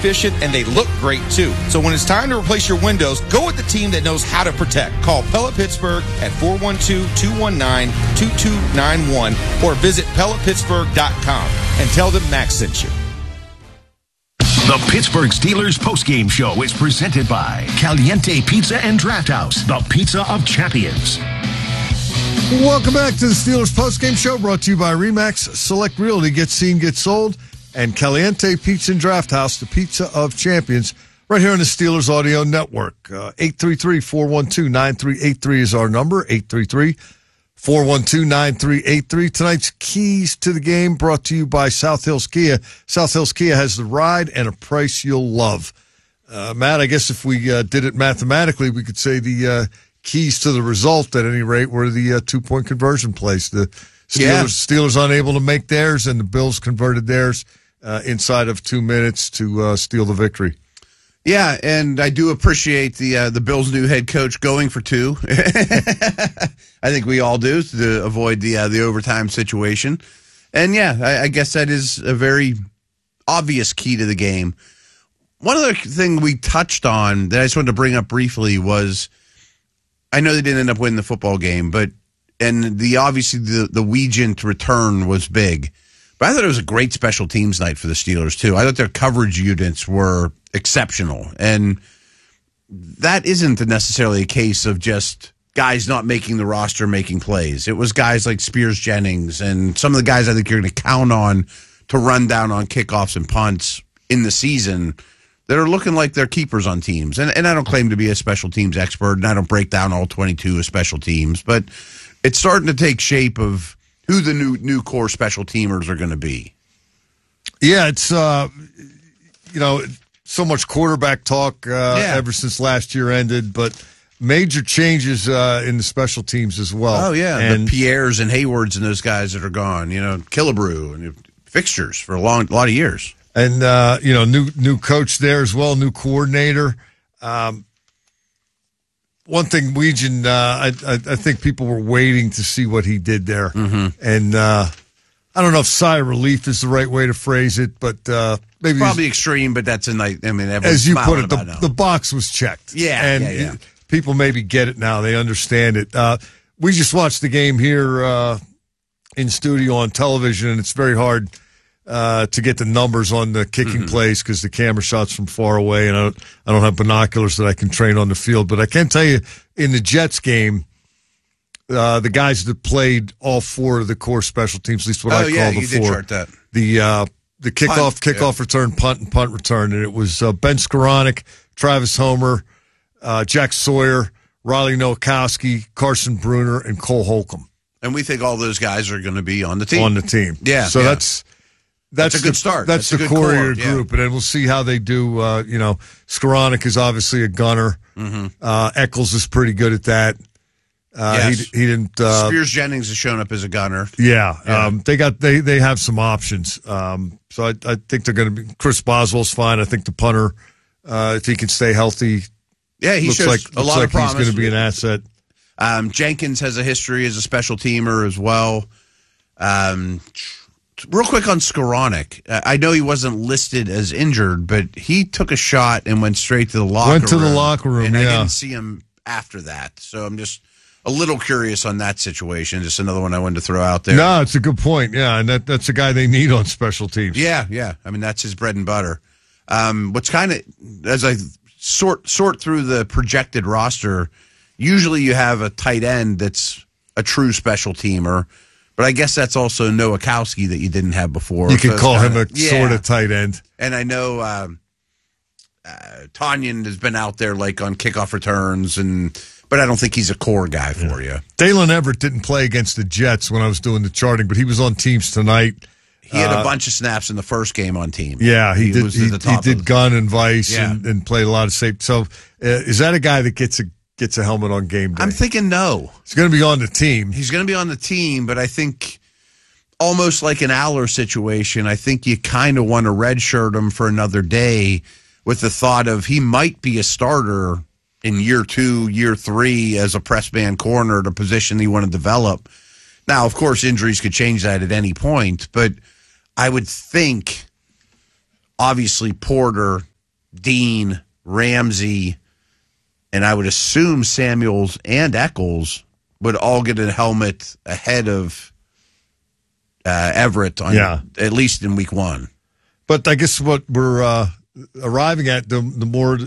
efficient, and they look great too. So when it's time to replace your windows, go with the team that knows how to protect. Call Pella Pittsburgh at 412-219-2291 or visit PellaPittsburgh.com and tell them Max sent you. The Pittsburgh Steelers postgame show is presented by Caliente Pizza and Draft House, the pizza of champions. Welcome back to the Steelers postgame show, brought to you by RE/MAX Select Realty. Get seen, get sold. And Caliente Pizza and Draft House, the pizza of champions, right here on the Steelers Audio Network. 833-412-9383 is our number, 833-412-9383. Tonight's keys to the game brought to you by South Hills Kia. South Hills Kia has the ride and a price you'll love. Matt, I guess if we did it mathematically, we could say the keys to the result, at any rate, were the two-point conversion plays. The Steelers unable to make theirs, and the Bills converted theirs inside of 2 minutes to steal the victory. Yeah, and I do appreciate the Bills' new head coach going for two. I think we all do, to avoid the overtime situation. And yeah, I guess that is a very obvious key to the game. One other thing we touched on that I just wanted to bring up briefly was, I know they didn't end up winning the football game, but obviously the Weegent return was big. But I thought it was a great special teams night for the Steelers, too. I thought their coverage units were exceptional. And that isn't necessarily a case of just guys not making the roster, making plays. It was guys like Spears Jennings and some of the guys I think you're going to count on to run down on kickoffs and punts in the season that are looking like they're keepers on teams. And I don't claim to be a special teams expert, and I don't break down all 22 of special teams, but it's starting to take shape of who the new core special teamers are going to be. Yeah, it's, so much quarterback talk ever since last year ended, but major changes in the special teams as well. Oh, yeah, and the Pierres and Haywards and those guys that are gone, Killebrew and fixtures for a lot of years. And, new coach there as well, new coordinator. One thing, Weegent, I think people were waiting to see what he did there. Mm-hmm. And I don't know if sigh of relief is the right way to phrase it, but maybe probably extreme, but that's a night. I mean, as you put it, the box was checked. Yeah, and people maybe get it now. They understand it. We just watched the game here in studio on television, and it's very hard to get the numbers on the kicking plays because the camera shots from far away, and I don't have binoculars that I can train on the field. But I can tell you, in the Jets game, the guys that played all four of the core special teams, at least what I call the you four, did chart that. The kickoff return, punt, and punt return, and it was Ben Skoranek, Travis Homer, Jack Sawyer, Riley Nowakowski, Carson Bruner, and Cole Holcomb. And we think all those guys are going to be on the team. Yeah. So that's a good start. That's the core of your group, and then we'll see how they do. Skoranek is obviously a gunner. Mm-hmm. Eccles is pretty good at that. Yes. He didn't. Spears Jennings has shown up as a gunner. Yeah. They have some options. So I think they're going to be. Chris Boswell's fine. I think the punter, if he can stay healthy, he looks shows like a lot of promise. He's going to be an asset. Jenkins has a history as a special teamer as well. Real quick on Skoranek. I know he wasn't listed as injured, but he took a shot and went straight to the locker room. And I didn't see him after that. So I'm just a little curious on that situation. Just another one I wanted to throw out there. No, it's a good point. Yeah, and that's a guy they need on special teams. Yeah. I mean, that's his bread and butter. What's kind of, as I sort through the projected roster, usually you have a tight end that's a true special teamer. But I guess that's also Nowakowski that you didn't have before. You could call him a sort of tight end. And I know Tanyan has been out there like on kickoff returns, but I don't think he's a core guy for you. Dalen Everett didn't play against the Jets when I was doing the charting, but he was on teams tonight. He had a bunch of snaps in the first game on team. Yeah, he did gun and vice and played a lot of safety. So is that a guy that gets a helmet on game day? I'm thinking no. He's going to be on the team. He's going to be on the team, but I think almost like an Aller situation, I think you kind of want to redshirt him for another day with the thought of he might be a starter in year 2, year 3 as a press man corner at a position you want to develop. Now, of course, injuries could change that at any point, but I would think, obviously, Porter Dean, Ramsey, and I would assume Samuels and Eccles would all get a helmet ahead of Everett at least in week 1. But I guess what we're arriving at, the more